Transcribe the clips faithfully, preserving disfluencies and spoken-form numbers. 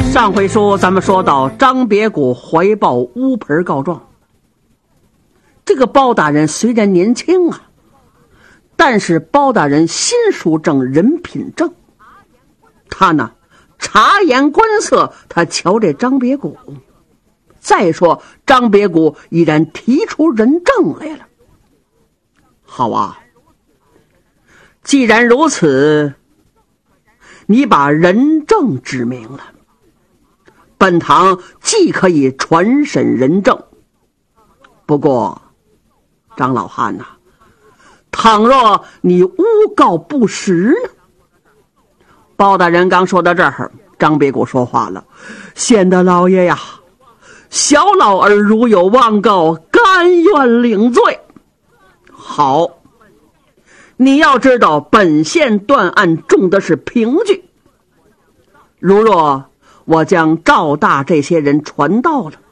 上回书咱们说到张别谷怀抱乌盆告状，这个包大人虽然年轻啊，但是包大人心术正，人品正，他呢察言观色，他瞧这张别谷。再说张别谷已然提出人证来了。好啊，既然如此，你把人证指明了，本堂既可以传审人证。不过张老汉呐、啊，倘若你诬告不实呢？包大人刚说到这儿，张别谷说话了：贤德老爷呀，小老儿如有妄告，甘愿领罪。好，你要知道本县断案重的是凭据，如若我将赵大这些人传到了，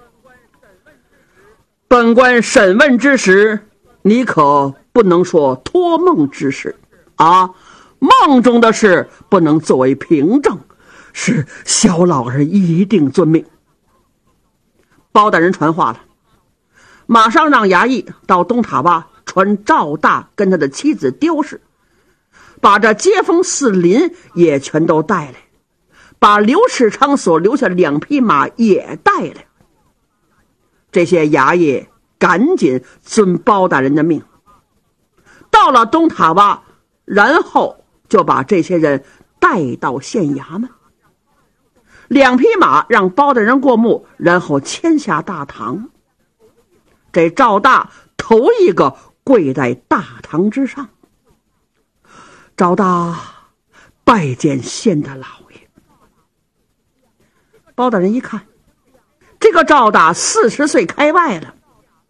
本官审问之时，你可不能说托梦之事啊，梦中的事不能作为凭证。是，小老儿一定遵命。包大人传话了，马上让衙役到东塔洼传赵大跟他的妻子刁氏，把这街坊四邻也全都带来，把刘世昌所留下两匹马也带来。这些衙役赶紧遵包大人的命，到了东塔洼，然后就把这些人带到县衙门。两匹马让包大人过目，然后牵下大堂。这赵大头一个跪在大堂之上，赵大拜见县大老爷。包大人一看，这个赵大四十岁开外了，